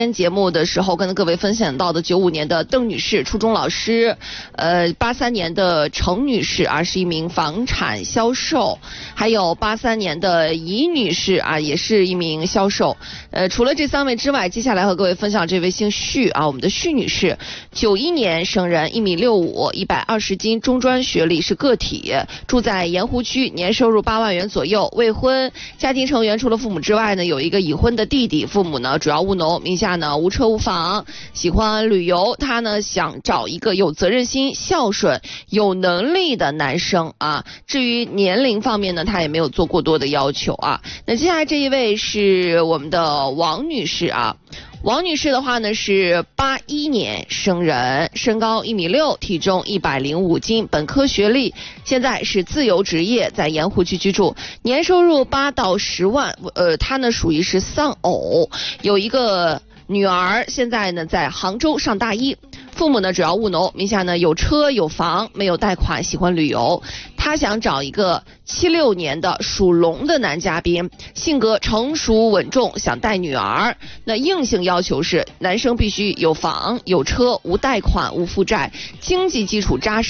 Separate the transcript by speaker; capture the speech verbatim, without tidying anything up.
Speaker 1: 节目的时候跟各位分享到的九五年的邓女士，初中老师，呃，八三年的程女士啊，是一名房产销售，还有八三年的尹女士啊，也是一名销售。呃，除了这三位之外，接下来和各位分享这位姓许啊，我们的许女士，九一年生人，一米六五，一百二十斤，中专学历，是个体，住在盐湖区，年收入八万元左右，未婚，家庭成员除了父母之外呢，有一个已婚的弟弟，父母呢主要务农，名下呢无车无房，喜欢旅游，他呢想找一个有责任心、孝顺、有能力的男生啊。至于年龄方面呢，他也没有做过多的要求啊。那接下来这一位是我们的王女士啊。王女士的话呢是八一年生人，身高一米六，体重一百零五斤，本科学历，现在是自由职业，在盐湖区居住，年收入八到十万。呃，她呢属于是丧偶，有一个女儿，现在呢在杭州上大一。父母呢主要务农，名下呢有车有房，没有贷款，喜欢旅游。他想找一个七六年的属龙的男嘉宾，性格成熟稳重，想带女儿。那硬性要求是男生必须有房有车，无贷款无负债，经济基础扎实。